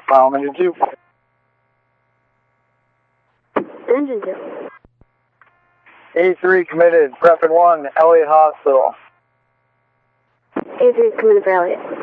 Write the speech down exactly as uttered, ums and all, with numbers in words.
File engine two. Engine two. A three committed. Prep one, Elliott Hospital. A three is committed for Elliott.